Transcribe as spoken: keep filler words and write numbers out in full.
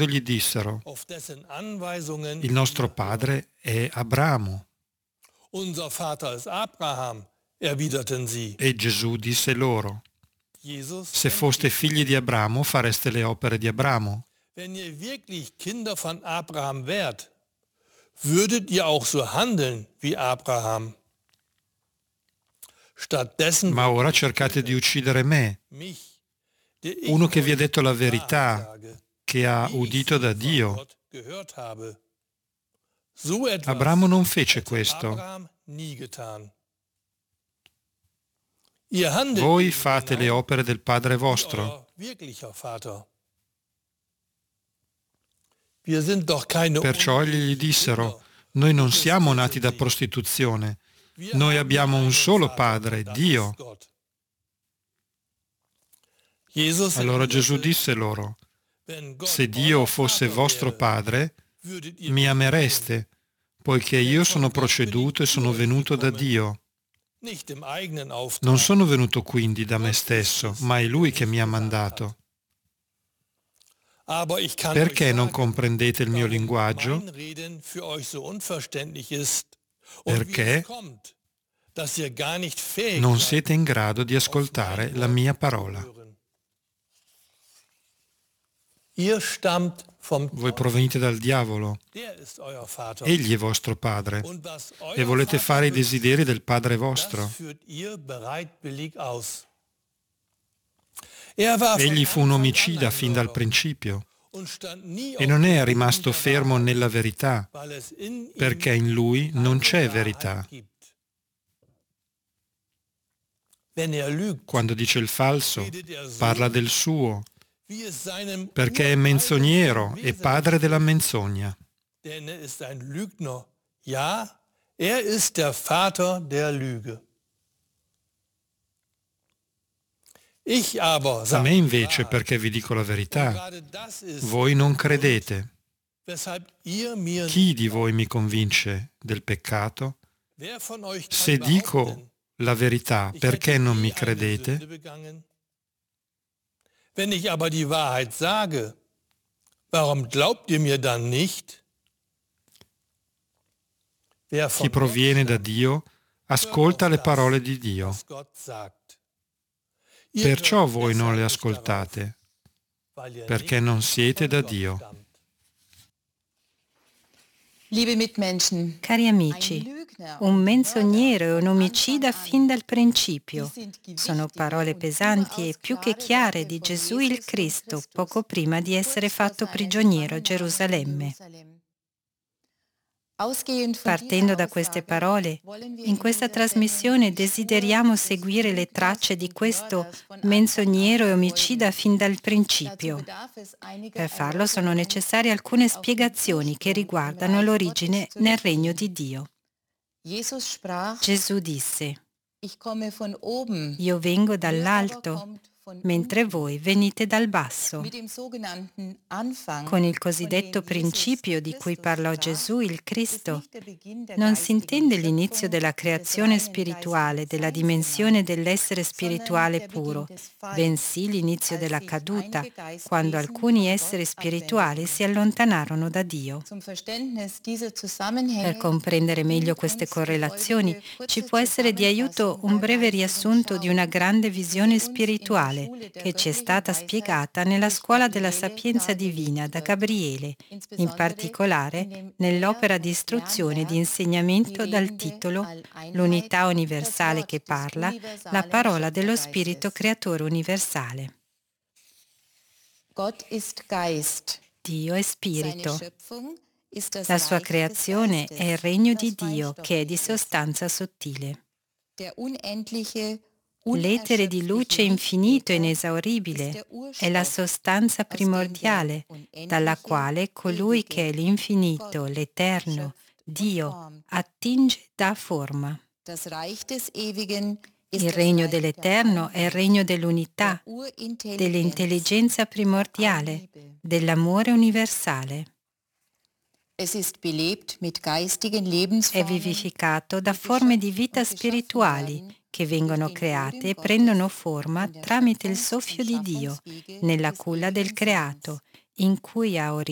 rispondendo gli dissero: auf dessen Anweisungen il nostro padre è Abramo. unser Vater ist Abraham, erwiderten sie. E Gesù disse loro: Jesus se foste figli di Abramo fareste le opere di Abramo. Wenn ihr wirklich Kinder von Abraham wärt, würdet ihr auch so handeln wie Abraham. Stattdessen Ma ora cercate di uccidere me, mich, der ich uno che vi ha euch detto la die verità, Wahrheit sage, che ha wie ich udito da sie von Dio. Gott gehört habe. So etwas Abramo non fece hätte questo. Abraham nie getan. Ihr handelt Voi eben fate le genau opere del Padre wie vostro. euer wirklicher Vater. Wir sind doch keine Perciò egli gli unehelichen dissero: Kinder. noi non siamo nati da prostituzione, Wir noi haben abbiamo nur un einen solo Vater, Padre, und das Dio. ist Gott. Jesus Allora Gesù erwiderte, disse loro: wenn Gott se Dio euer fosse Vater vostro wäre, Padre, würdet ihr mi mich amereste, poiché lieben. io Denn sono von Gott bin proceduto e ich zu sono euch venuto da gekommen, Dio. nicht im eigenen Non Auftrag. sono venuto quindi da me Gott ist stesso, es, ma è der Lui che mich mi ha gesandt mandato. hat. Aber ich kann Perché euch non sagen, comprendete il mio warum linguaggio? mein Reden für euch so unverständlich ist und wie Perché es kommt, dass ihr gar nicht fähig non seid, siete in grado di auf ascoltare mein la Wort mia zu parola. hören. Ihr stammt vom Voi Teufel, provenite dal diavolo, der ist euer Vater. egli è vostro padre, Und was e euer volete Vater fare i wünscht, desideri del padre das vostro. führt ihr bereitwillig aus. Er war von Egli fu un Anfang an omicida ein fin dal Mörder principio und stand nie e auf non dem è Boden rimasto der fermo Wahrheit, nella verità, weil es in ihm perché in lui non keine c'è Wahrheit verità. gibt. Wenn er lügt, Quando dice il falso, redet er so, parla del suo, wie es seinem perché è ureigensten menzognero e Wesen padre della entspricht. menzogna. Denn er ist ein Lügner. Ja, er ist der Vater der Lüge. Ich aber A sage me die invece, Wahrheit. perché vi dico la Und verità, gerade das ist voi non der Grund, credete. weshalb ihr mir Chi nicht di glaubt. voi mi convince del peccato? Wer von euch kann Se dico behaupten, la verità, ich perché hätte non je mi eine credete? Sünde begangen? Wenn ich aber die Wahrheit sage, warum glaubt ihr mir dann nicht? Wer Chi von Gott proviene da stammt, Dio hört ascolta auf le das, parole di Dio. was Gott sagt. Ihr Perciò hört voi non le deshalb nicht darauf, ascoltate, weil ihr perché nicht non siete von da Gott Dio. stammt. Liebe Mitmenschen, Cari amici, un menzognero e un omicida fin dal principio. Sono parole pesanti e più che chiare di Gesù il Cristo, poco prima di essere fatto prigioniero a Gerusalemme. Partendo da queste parole, in questa trasmissione desideriamo seguire le tracce di questo menzognero e omicida fin dal principio. Per farlo sono necessarie alcune spiegazioni che riguardano l'origine nel regno di Dio. Gesù disse: io vengo dall'alto, mentre voi venite dal basso. Con il cosiddetto principio di cui parlò Gesù il Cristo, non si intende l'inizio della creazione spirituale, della dimensione dell'essere spirituale puro, bensì l'inizio della caduta, quando alcuni esseri spirituali si allontanarono da Dio. Per comprendere meglio queste correlazioni, ci può essere di aiuto un breve riassunto di una grande visione spirituale che ci è stata spiegata nella Scuola della Sapienza Divina da Gabriele, in particolare nell'opera di istruzione e di insegnamento dal titolo L'unità universale che parla, la parola dello Spirito Creatore universale. Dio è Spirito. La sua creazione è il regno di Dio che è di sostanza sottile. L'etere di luce infinito e inesauribile è la sostanza primordiale, dalla quale colui che è l'infinito, l'eterno, Dio, attinge da forma. Il regno dell'eterno è il regno dell'unità, dell'intelligenza primordiale, dell'amore universale. È vivificato da forme di vita spirituali che vengono create e prendono forma tramite il soffio di Dio nella culla del creato, in cui ha origine